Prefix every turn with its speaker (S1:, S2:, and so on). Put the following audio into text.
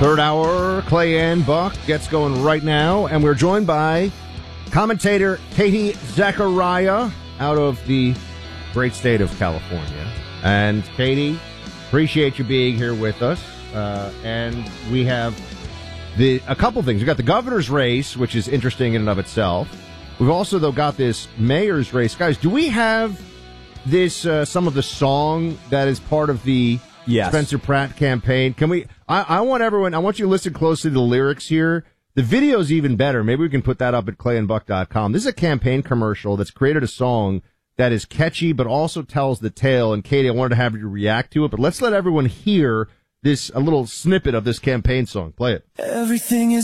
S1: Third hour, Clay and Buck gets going right now, and we're joined by commentator Katie Zachariah out of the great state of California. And Katie, appreciate you being here with us. And we have a couple things. We've got the governor's race, which is interesting in and of itself. We've also, though, got this mayor's race. Guys, do we have this some of the song that is part of the Spencer Pratt campaign? Can we? I want everyone. I want you to listen closely to the lyrics here. The video's even better. Maybe we can put that up at clayandbuck.com. This is a campaign commercial that's created a song that is catchy, but also tells the tale. And Katie, I wanted to have you react to it, but let's let everyone hear a little snippet of this campaign song. Play it.
S2: Everything is